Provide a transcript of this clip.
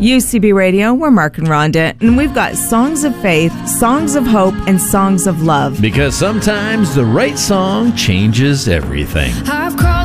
UCB Radio, we're Mark and Rhonda, and we've got songs of faith, songs of hope, and songs of love. Because sometimes the right song changes everything. I've cried